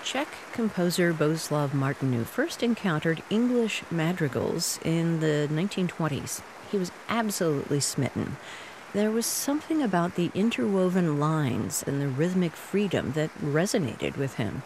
Czech composer Bohuslav Martinu first encountered English madrigals in the 1920s. He was absolutely smitten. There was something about the interwoven lines and the rhythmic freedom that resonated with him.